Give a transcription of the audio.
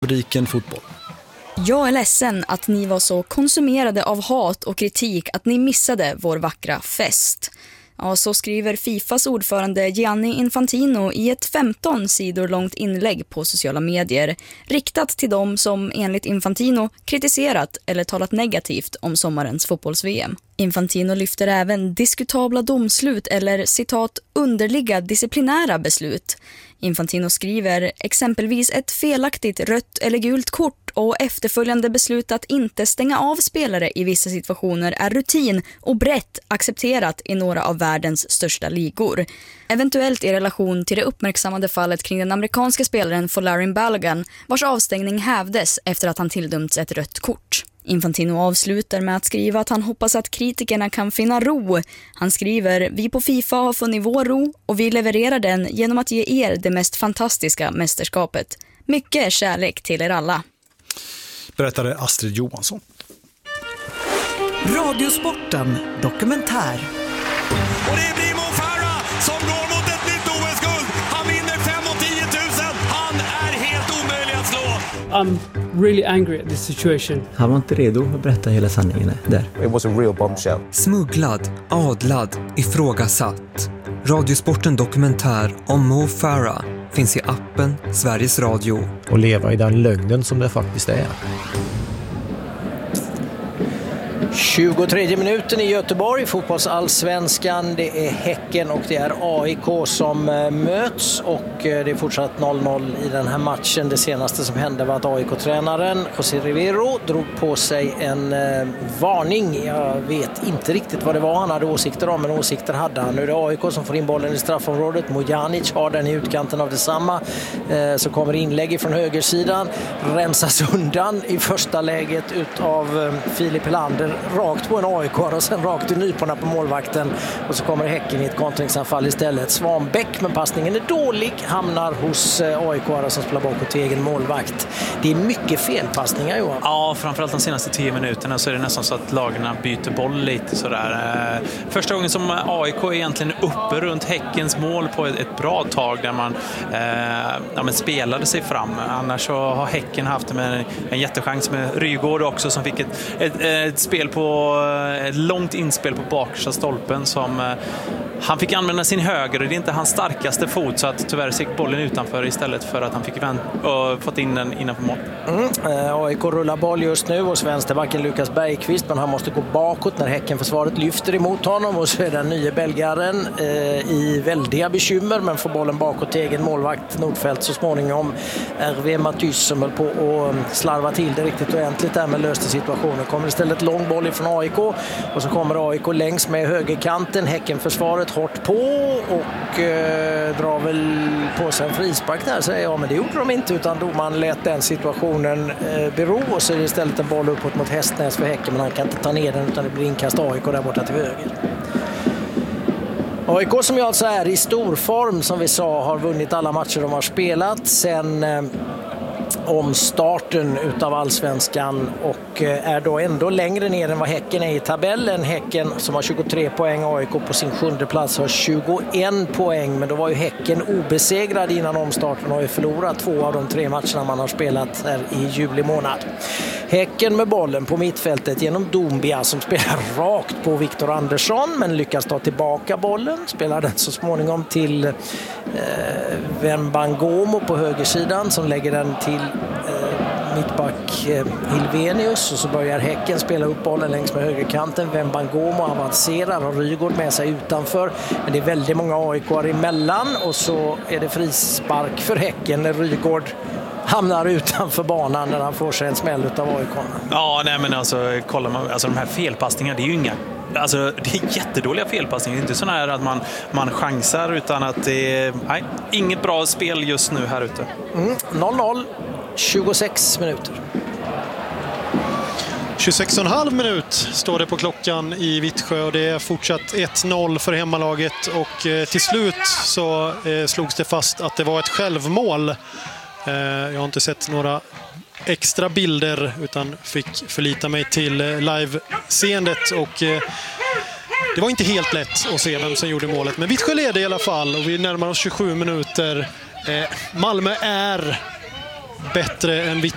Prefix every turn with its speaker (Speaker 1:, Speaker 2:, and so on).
Speaker 1: rubriken fotboll.
Speaker 2: Jag är ledsen att ni var så konsumerade av hat och kritik att ni missade vår vackra fest. Ja, så skriver FIFAs ordförande Gianni Infantino i ett 15 sidor långt inlägg på sociala medier, riktat till dem som enligt Infantino kritiserat eller talat negativt om sommarens fotbolls-VM. Infantino lyfter även diskutabla domslut eller citat underliga disciplinära beslut. Infantino skriver exempelvis ett felaktigt rött eller gult kort och efterföljande beslut att inte stänga av spelare i vissa situationer är rutin och brett accepterat i några av världens största ligor. Eventuellt i relation till det uppmärksammade fallet kring den amerikanska spelaren Folarin Balogun, vars avstängning hävdes efter att han tilldömts ett rött kort. Infantino avslutar med att skriva att han hoppas att kritikerna kan finna ro. Han skriver, vi på FIFA har funnit vår ro och vi levererar den genom att ge er det mest fantastiska mästerskapet. Mycket kärlek till er alla.
Speaker 1: Berättade Astrid Johansson.
Speaker 3: Radiosporten dokumentär.
Speaker 4: Och det blir Mo Farah som går mot ett nytt OS-guld. Han vinner 5 och 10 000. Han är helt omöjlig att slå.
Speaker 5: I'm really angry at this situation.
Speaker 6: Han var inte redo att berätta hela sanningen där.
Speaker 7: It was a real bombshell.
Speaker 8: Smugglad, adlad, ifrågasatt. Radiosporten dokumentär om Mo Farah finns i appen Sveriges Radio.
Speaker 6: Och leva i den lögnen som det faktiskt är.
Speaker 9: 23 minuten i Göteborg, fotbollsallsvenskan. Det är Häcken och det är AIK som möts och det är fortsatt 0-0 i den här matchen. Det senaste som hände var att AIK-tränaren José Rivero drog på sig en varning. Jag vet inte riktigt vad det var han hade åsikter om, men åsikter hade han. Nu är det AIK som får in bollen i straffområdet. Mojanic har den i utkanten av detsamma. Så kommer inlägg från högersidan. Rensas undan i första läget utav Filip Helander rakt på en AIK och sen rakt i nyporna på målvakten och så kommer Häcken i ett kontringsanfall istället. Svanbäck, men passningen är dålig, hamnar hos AIK som spelar bakåt till egen målvakt. Det är mycket felpassningar, Johan.
Speaker 10: Ja, framförallt de senaste 10 minuterna så är det nästan så att lagarna byter boll lite sådär. Första gången som AIK är egentligen uppe runt Häckens mål på ett bra tag där man spelade sig fram. Annars så har Häcken haft en jättechans med Rygård också som fick ett spel på ett långt inspel på bakersta stolpen som han fick använda sin höger och det är inte hans starkaste fot så att tyvärr gick bollen utanför istället för att han fick fått in den innanför mål.
Speaker 9: AIK rullar boll just nu och vänsterbacken Lukas Bergqvist, men han måste gå bakåt när Häckenförsvaret lyfter emot honom och så är den nya belgaren i väldiga bekymmer men får bollen bakåt till egen målvakt Nordfeldt så småningom. Hervé Matthys som höll på att slarva till det riktigt ordentligt där med löste situationen. Kommer istället lång boll från AIK och så kommer AIK längs med högerkanten. Häckenförsvaret hårt på och drar väl på sig en frispark där, säger jag, men det gjorde de inte utan domaren lät den situationen bero och så är det istället en boll uppåt mot Hästnäs för Häcken, men han kan inte ta ner den utan det blir inkast AIK där borta till höger. AIK som jag alltså är i stor form som vi sa har vunnit alla matcher de har spelat sen om starten utav allsvenskan och är då ändå längre ner än vad Häcken är i tabellen. Häcken som har 23 poäng, AIK på sin 7:e plats har 21 poäng, men då var ju Häcken obesegrad innan omstarten och har ju förlorat 2 av de 3 matcherna man har spelat här i juli månad. Häcken med bollen på mittfältet genom Dombia som spelar rakt på Viktor Andersson men lyckas ta tillbaka bollen. Spelar den så småningom till Wembangomo på högersidan som lägger den till mittback Hilvenius och så börjar Häcken spela upp bollen längs med högerkanten. Wembangomo avancerar och Rygård med sig utanför, men det är väldigt många AIK-are emellan och så är det frispark för Häcken när Rygård hamnar utanför banan när han får sig en smäll utav AIK.
Speaker 10: Ja, nej men alltså kollar man, alltså de här felpassningarna, det är ju inga, alltså det är jättedåliga felpassningar, det är inte sån här att man chansar utan att det är, nej, inget bra spel just nu här ute.
Speaker 9: 0-0, 26 minuter.
Speaker 11: 26,5 minut står det på klockan i Vittsjö och det är fortsatt 1-0 för hemmalaget och till slut så slogs det fast att det var ett självmål. Jag har inte sett några extra bilder utan fick förlita mig till live-seendet och det var inte helt lätt att se vem som gjorde målet. Men Vittsjö leder i alla fall och vi närmar oss 27 minuter. Malmö är bättre än